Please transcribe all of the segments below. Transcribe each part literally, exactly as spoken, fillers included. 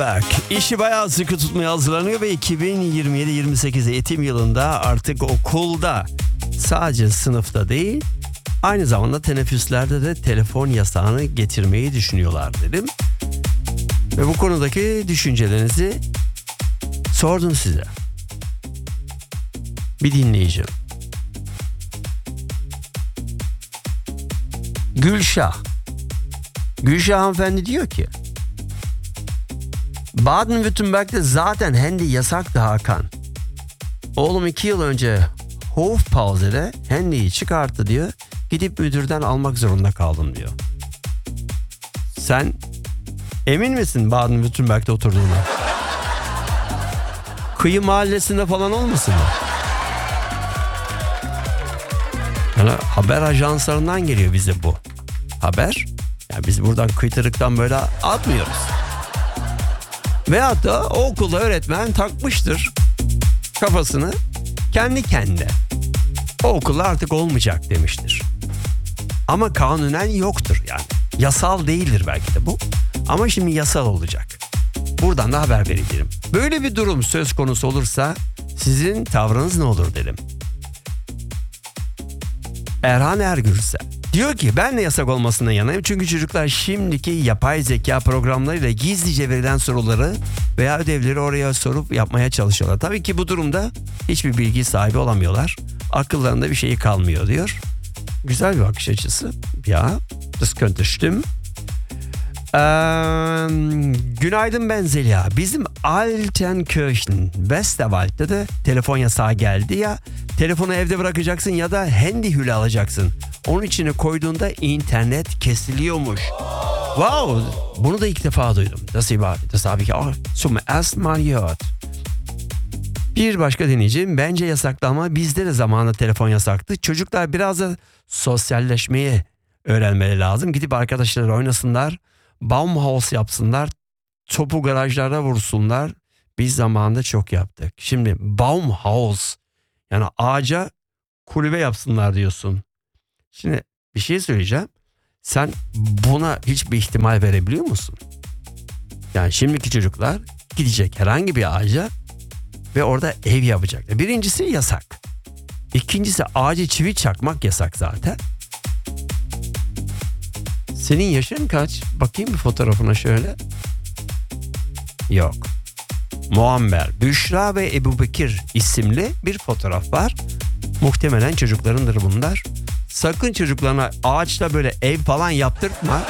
Bak, işi bayağı sıkı tutmaya hazırlanıyor ve iki bin yirmi yedi yirmi sekiz eğitim yılında artık okulda sadece sınıfta değil, aynı zamanda teneffüslerde de telefon yasağını getirmeyi düşünüyorlar dedim. Ve bu konudaki düşüncelerinizi sordum size. Bir dinleyeceğim. Gülşah. Gülşah hanımefendi diyor ki, Baden-Württemberg'de zaten hendi yasaktı Hakan. Oğlum iki yıl önce Hofpause'de hendiyi çıkarttı diyor. Gidip müdürden almak zorunda kaldım diyor. Sen emin misin Baden-Württemberg'de oturduğuna? Kıyı mahallesinde falan olmasın mı? Yani haber ajanslarından geliyor bize bu haber. Yani biz buradan kıytırıktan böyle atmıyoruz. Veyahut da o okulda öğretmen takmıştır kafasını kendi kendine. O okulda artık olmayacak demiştir. Ama kanunen yoktur yani. Yasal değildir belki de bu. Ama şimdi yasal olacak. Buradan da haber verebilirim. Böyle bir durum söz konusu olursa sizin tavrınız ne olur dedim. Erhan Ergürsel diyor ki ben de yasak olmasına yanayım. Çünkü çocuklar şimdiki yapay zeka programlarıyla gizlice verilen soruları veya ödevleri oraya sorup yapmaya çalışıyorlar. Tabii ki bu durumda hiçbir bilgi sahibi olamıyorlar. Akıllarında bir şey kalmıyor diyor. Güzel bir bakış açısı. Ya, das könnte stimmen. Ee, günaydın ben Zeliha. Bizim Altenkirchen Westerwald'da da telefon yasağı geldi ya. Telefonu evde bırakacaksın ya da handy hülü alacaksın. Onun içine koyduğunda internet kesiliyormuş. Wow, bunu da ilk defa duydum. Das, das habe ich auch zum ersten Mal gehört. Bir başka dinleyicim, bence yasaklı ama bizde de zamanında telefon yasaktı. Çocuklar biraz da sosyalleşmeyi öğrenmeleri lazım. Gidip arkadaşlarıyla oynasınlar, Baumhaus yapsınlar, topu garajlarda vursunlar. Biz zamanında çok yaptık. Şimdi Baumhaus, yani ağaca kulübe yapsınlar diyorsun. Şimdi bir şey söyleyeceğim. Sen buna hiçbir ihtimal verebiliyor musun? Yani şimdiki çocuklar gidecek herhangi bir ağaca ve orada ev yapacaklar. Birincisi yasak. İkincisi ağaca çivi çakmak yasak zaten. Senin yaşın kaç? Bakayım bir fotoğrafına şöyle. Yok. Muammer, Büşra ve Ebu Bekir isimli bir fotoğraf var. Muhtemelen çocuklarındır bunlar. Sakın çocuklarına ağaçta böyle ev falan yaptırtma.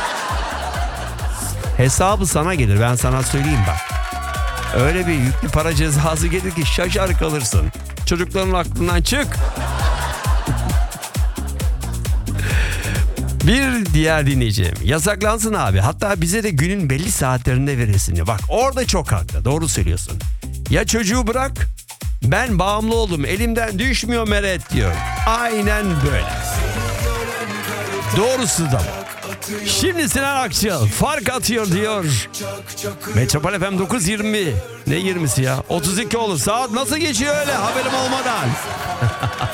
Hesabı sana gelir, ben sana söyleyeyim bak. Öyle bir yüklü para cezası gelir ki şaşar kalırsın. Çocukların aklından çık. Bir diğer dinleyeceğim. Yasaklansın abi. Hatta bize de günün belli saatlerinde verilsin. Bak orada çok haklı. Doğru söylüyorsun. Ya çocuğu bırak. Ben bağımlı oldum. Elimden düşmüyor Meret diyor. Aynen böyle. Doğrusu da bu. Şimdi Sinan Akçıl fark atıyor diyor. Metropol F M dokuz yirmi. Ne yirmisi ya? otuz iki oldu. Saat nasıl geçiyor öyle haberim olmadan?